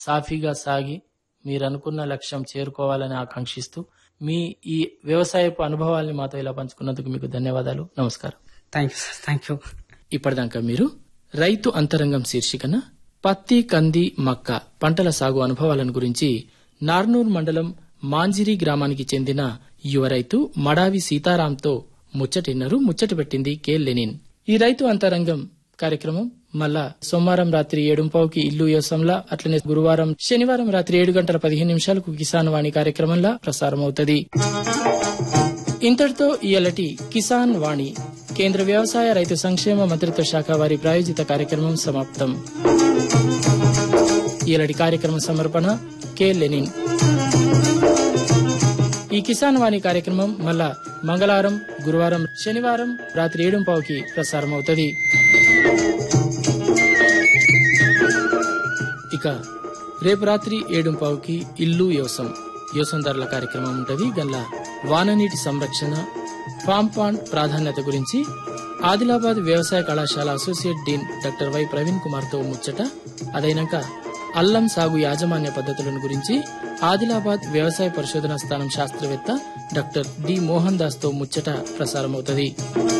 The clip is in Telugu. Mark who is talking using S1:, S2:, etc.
S1: సాఫీగా సాగి మీరు అనుకున్న లక్ష్యం చేరుకోవాలని ఆకాంక్షిస్తూ మీ ఈ వ్యవసాయపు అనుభవాల్ని మాతో ఇలా పంచుకున్నందుకు మీకు ధన్యవాదాలు. నమస్కారం.
S2: Thank you sir. Thank you.
S1: ఇప్పటిదాకా మీరు రైతు అంతరంగం శీర్షికన పత్తి, కంది, మక్క పంటల సాగు అనుభవాలను గురించి నార్నూర్ మండలం మాంజిరి గ్రామానికి చెందిన యువ రైతు మడావి సీతారాంతో ముచ్చటిన్నరు. ముచ్చట పెట్టింది కె లెనిన్. ఈ రైతు అంతరంగం కార్యక్రమం మళ్ళా సోమవారం రాత్రి 7:15కి ఇల్లు యోసంలా, అట్లనే గురువారం, శనివారం రాత్రి 7:15 కిసాన్ వాణి కార్యక్రమంలా ప్రసారమవుతుంది. ఇంతటితో ఇయలటి కిసాన్ వాణి కేంద్ర వ్యవసాయ రైతు సంక్షేమ మంత్రిత్వ శాఖ వారి ప్రాయోజిత కార్యక్రమం సమాప్తం. ఇయలటి కార్యక్రమ సమర్పణ కె లెనిన్. ఈ కిసాన్ వాణి కార్యక్రమం మళ్ళా మంగళవారం, గురువారం, శనివారం రాత్రి 7:15కి ప్రసారమవుతుంది. ఇక రేపు రాత్రి 7:15కి ఇల్లు యోసందారుల కార్యక్రమం ఉంటది. గల్ల వాననీటి సంరక్షణ, ఫామ్ పాండ్ ప్రాధాన్యత గురించి ఆదిలాబాద్ వ్యవసాయ కళాశాల associate dean doctor why Praveen Kumar తో ముచ్చట. అదైనాక అల్లం సాగు యాజమాన్య పద్ధతులను గురించి ఆదిలాబాద్ వ్యవసాయ పరిశోధనా స్థానం శాస్త్రవేత్త డాక్టర్ డి మోహన్ దాస్ తో ముచ్చట ప్రసారమవుతుంది.